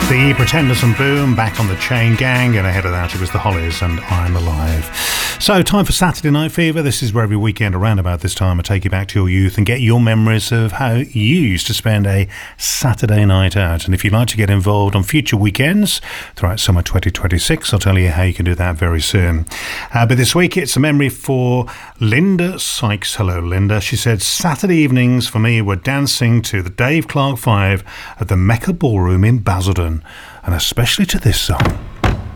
The Pretenders and Boom, back on the Chain Gang, and ahead of that it was the Hollies and I'm Alive. So, time for Saturday Night Fever. This is where every weekend around about this time I take you back to your youth and get your memories of how you used to spend a Saturday night out. And if you'd like to get involved on future weekends throughout summer 2026, I'll tell you how you can do that very soon. But this week it's a memory for Linda Sykes. Hello, Linda. She said, Saturday evenings for me were dancing to the Dave Clark 5 at the Mecca Ballroom in Basildon, and especially to this song.